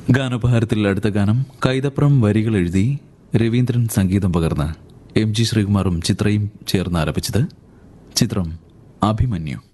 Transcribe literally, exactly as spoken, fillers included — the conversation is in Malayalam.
ഗാനോപഹാരത്തിൽ അടുത്ത ഗാനം കൈതപ്രം വരികൾ എഴുതി രവീന്ദ്രൻ സംഗീതം പകർന്ന് എം ജി ശ്രീകുമാറും ചിത്രയും ചേർന്ന് ആലപിച്ചത്. ചിത്രം അഭിമന്യു.